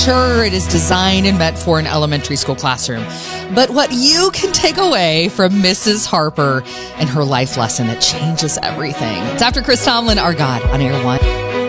Sure, it is designed and meant for an elementary school classroom, but what you can take away from Mrs. Harper and her life lesson that changes everything. It's after Chris Tomlin, Our God, on Air One.